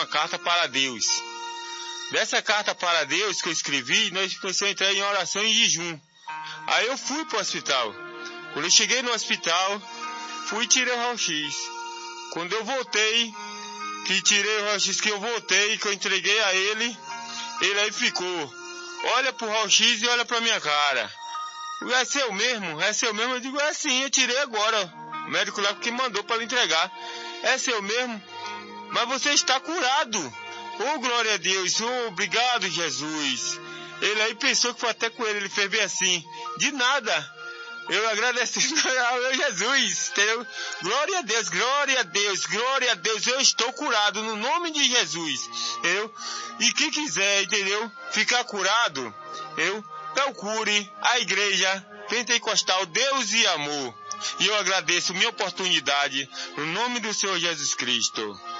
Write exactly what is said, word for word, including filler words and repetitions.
uma carta para Deus. Dessa carta para Deus que eu escrevi, nós começamos a entrar em oração e jejum. Aí eu fui para o hospital. Quando eu cheguei no hospital, fui e tirei o raio-x. Quando eu voltei, que tirei o raio-x, que eu voltei, que eu entreguei a ele, ele aí ficou, olha pro raio-x e olha pra minha cara. É seu mesmo? É seu mesmo? Eu digo, é sim, eu tirei agora. O médico lá que mandou para lhe entregar. É seu mesmo? Mas você está curado. Oh, glória a Deus. Oh, obrigado, Jesus. Ele aí pensou que foi até com ele. Ele fez bem assim. De nada. Eu agradeci ao meu Jesus. Entendeu? Glória a Deus, glória a Deus, glória a Deus. Eu estou curado no nome de Jesus. Entendeu? E quem quiser, entendeu? Ficar curado, eu procure a igreja pentecostal Deus e Amor. E eu agradeço minha oportunidade no nome do Senhor Jesus Cristo.